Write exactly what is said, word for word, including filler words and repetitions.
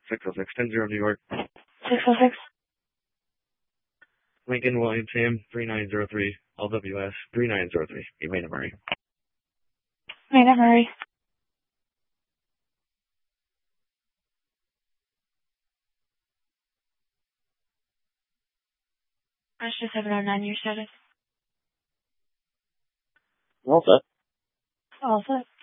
six oh six, ten zero New York. six oh six. Lincoln William Sam, three nine zero three, L W S, three nine zero three, Maynard Murray. Maynard Murray. Astra seven oh nine, your status. All set. All set.